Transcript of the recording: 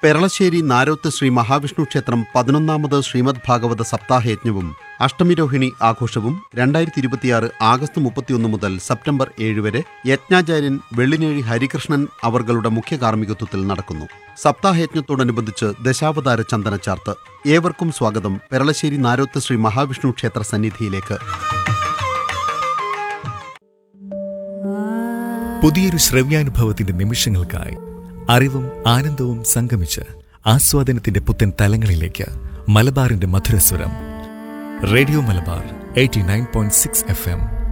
പെരളശ്ശേരി നാരോത്ത് ശ്രീ മഹാവിഷ്ണു ക്ഷേത്രം 11ാമത് ശ്രീമദ് ഭാഗവത സപ്താഹയജ്ഞവും അഷ്ടമിരോഹിണി ആഘോഷവും 2026 ആഗസ്റ്റ് 31 മുതൽ സെപ്റ്റംബർ 7 വരെ യജ്ഞാചാര്യൻ വെള്ളിനേഴി ഹരികൃഷ്ണൻ അവർകളുടെ മുഖ്യ കാർമ്മികത്വത്തിൽ നടക്കുന്നു. സപ്താഹയജ്ഞത്തോടനുബന്ധിച്ച് ദശാവതാര ചന്ദനച്ചാർത്ത്. ഏവർക്കും സ്വാഗതം പെരളശ്ശേരി നാരോത്ത് ശ്രീ മഹാവിഷ്ണു ക്ഷേത്ര സന്നിധിയിലേക്ക്. പുതിയൊരു ശ്രവ്യാനുഭവത്തിന്റെ നിമിഷങ്ങൾക്കായി അറിവും ആനന്ദവും സംഗമിച്ച് ആസ്വാദനത്തിന്റെ പുത്തൻ തലങ്ങളിലേക്ക് മലബാറിന്റെ മധുരസ്വരം. Radio Malabar 89.6 FM.